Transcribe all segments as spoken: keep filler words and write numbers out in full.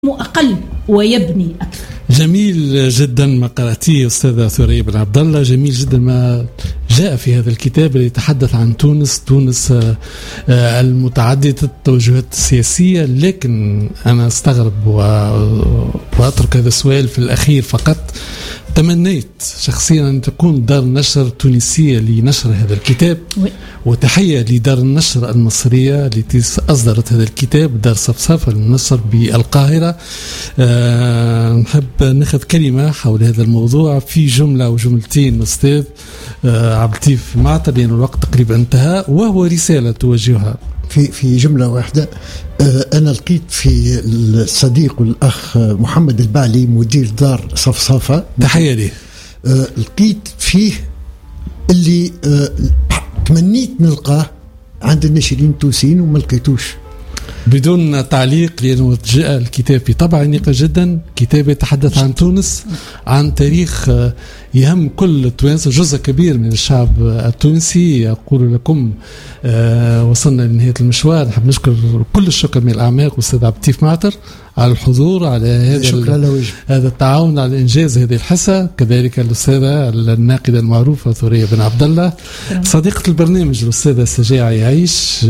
أقل ويبني أكثر. جميل جدا ما قرأتيه أستاذة ثريا بن عبد الله، جميل جدا ما جاء في هذا الكتاب اللي يتحدث عن تونس تونس المتعددة التوجهات السياسية. لكن أنا استغرب وأترك هذا السؤال في الأخير فقط. تمنيت شخصيا أن تكون دار نشر تونسية لنشر هذا الكتاب، وتحية لدار النشر المصرية التي أصدرت هذا الكتاب، دار صفصفة للنشر بالقاهرة. أه نحب ناخذ كلمة حول هذا الموضوع في جملة أو جملتين أستاذ أه عبد اللطيف معطر، لأن الوقت تقريبا انتهى، وهو رسالة توجهها في في جملة واحدة. أنا لقيت في الصديق والأخ محمد البعلي مدير دار صفصفة، تحية ليه، لقيت فيه اللي تمنيت نلقاه عند الناشرين التونسيين وما لقيتوش. بدون تعليق، لأنه جاء الكتاب في طبع أنيقة جدا، كتاب يتحدث عن تونس، عن تاريخ يهم كل التوانسة، جزء كبير من الشعب التونسي. أقول لكم آه وصلنا لنهاية المشوار. نحب نشكر كل الشكر من الأعماق أستاذ عبد اللطيف معطر على الحضور، على هذا هذا التعاون على إنجاز هذه الحصة. كذلك الأستاذة الناقدة المعروفة ثريا بن عبد الله، صديقة البرنامج الأستاذة سجاعة يعيش،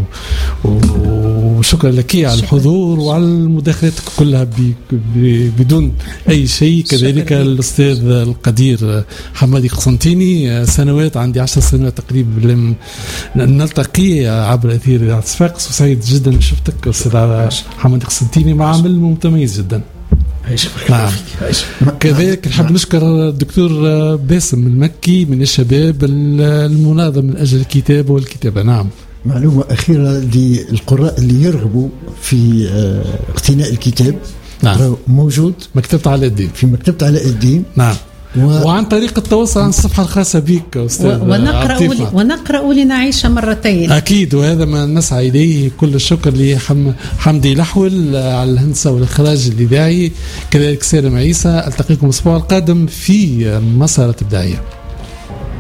وشكرا لك على الحضور وعلى مداخلتك كلها بدون أي شيء. كذلك الأستاذ القدير حمادي قسنطيني، سنوات عندي عشر سنوات تقريبا لم نلتقي عبر أثير صفاقس، وسعيد جدا شفتك أستاذ حمادي قسنطيني مع عمل متميز جدا. نعم. كذلك نحب نشكر الدكتور باسم المكي من الشباب المناضل من أجل الكتابة والكتابة. نعم. معلومة أخيرة للقراء اللي يرغبوا في اقتناء الكتاب، نعم، موجود مكتبة علاء الدين، في مكتبة علاء الدين. نعم. و... وعن طريق التواصل عن الصفحة الخاصة بك أستاذ و... ونقرأ ولي... ونقرأ لنعيش مرتين. أكيد، وهذا ما نسعى إليه. كل الشكر لحمدي لحول على الهندسة والإخراج الإذاعي، كذلك سالم عيسى. ألتقيكم الأسبوع القادم في مسارة إبداعية.